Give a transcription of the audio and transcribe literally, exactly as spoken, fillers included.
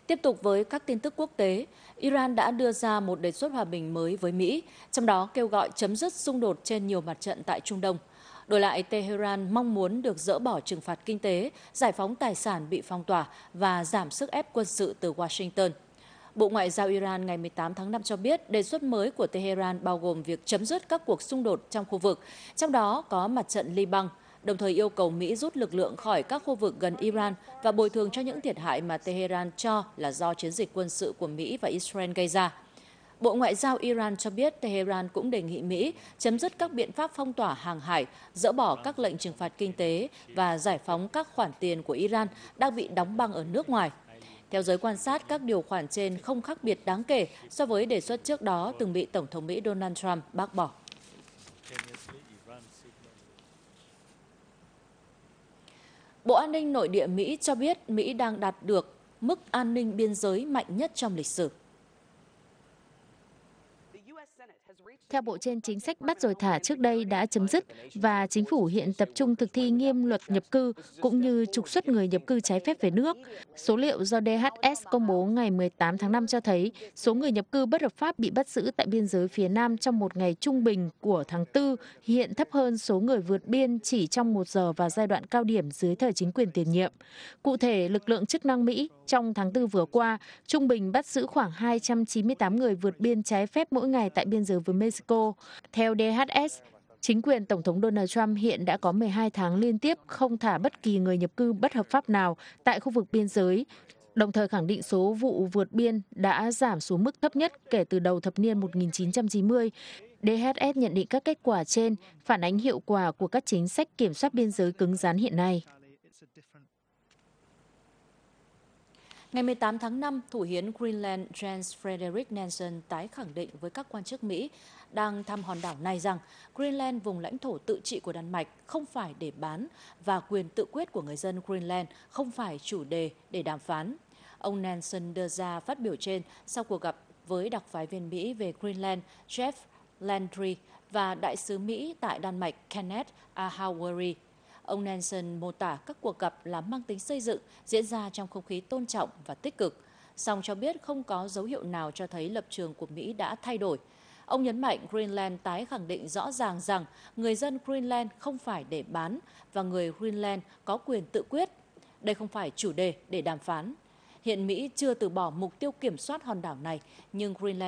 Tiếp tục với các tin tức quốc tế, Iran đã đưa ra một đề xuất hòa bình mới với Mỹ, trong đó kêu gọi chấm dứt xung đột trên nhiều mặt trận tại Trung Đông. Đổi lại, Tehran mong muốn được dỡ bỏ trừng phạt kinh tế, giải phóng tài sản bị phong tỏa và giảm sức ép quân sự từ Washington. Bộ Ngoại giao Iran ngày mười tám tháng năm cho biết đề xuất mới của Tehran bao gồm việc chấm dứt các cuộc xung đột trong khu vực, trong đó có mặt trận Liban, đồng thời yêu cầu Mỹ rút lực lượng khỏi các khu vực gần Iran và bồi thường cho những thiệt hại mà Tehran cho là do chiến dịch quân sự của Mỹ và Israel gây ra. Bộ Ngoại giao Iran cho biết Tehran cũng đề nghị Mỹ chấm dứt các biện pháp phong tỏa hàng hải, dỡ bỏ các lệnh trừng phạt kinh tế và giải phóng các khoản tiền của Iran đang bị đóng băng ở nước ngoài. Theo giới quan sát, các điều khoản trên không khác biệt đáng kể so với đề xuất trước đó từng bị Tổng thống Mỹ Donald Trump bác bỏ. Bộ An ninh Nội địa Mỹ cho biết Mỹ đang đạt được mức an ninh biên giới mạnh nhất trong lịch sử. Theo Bộ trên, chính sách bắt rồi thả trước đây đã chấm dứt và chính phủ hiện tập trung thực thi nghiêm luật nhập cư cũng như trục xuất người nhập cư trái phép về nước. Số liệu do đê hát ét công bố ngày mười tám tháng năm cho thấy số người nhập cư bất hợp pháp bị bắt giữ tại biên giới phía Nam trong một ngày trung bình của tháng tư hiện thấp hơn số người vượt biên chỉ trong một giờ vào giai đoạn cao điểm dưới thời chính quyền tiền nhiệm. Cụ thể, lực lượng chức năng Mỹ trong tháng tư vừa qua trung bình bắt giữ khoảng hai trăm chín mươi tám người vượt biên trái phép mỗi ngày tại biên giới với Mexico. Theo đê hát ét, chính quyền Tổng thống Donald Trump hiện đã có mười hai tháng liên tiếp không thả bất kỳ người nhập cư bất hợp pháp nào tại khu vực biên giới, đồng thời khẳng định số vụ vượt biên đã giảm xuống mức thấp nhất kể từ đầu thập niên một nghìn chín trăm chín mươi. đê hát ét nhận định các kết quả trên phản ánh hiệu quả của các chính sách kiểm soát biên giới cứng rắn hiện nay. Ngày mười tám tháng năm, thủ hiến Greenland Jens Frederik Nansen tái khẳng định với các quan chức Mỹ đang thăm hòn đảo này rằng Greenland, vùng lãnh thổ tự trị của Đan Mạch, không phải để bán và quyền tự quyết của người dân Greenland không phải chủ đề để đàm phán. Ông Nansen đưa ra phát biểu trên sau cuộc gặp với đặc phái viên Mỹ về Greenland Jeff Landry và đại sứ Mỹ tại Đan Mạch Kenneth Ahawari. Ông Nansen mô tả các cuộc gặp là mang tính xây dựng, diễn ra trong không khí tôn trọng và tích cực, song cho biết không có dấu hiệu nào cho thấy lập trường của Mỹ đã thay đổi. Ông nhấn mạnh Greenland tái khẳng định rõ ràng rằng người dân Greenland không phải để bán và người Greenland có quyền tự quyết. Đây không phải chủ đề để đàm phán. Hiện Mỹ chưa từ bỏ mục tiêu kiểm soát hòn đảo này, nhưng Greenland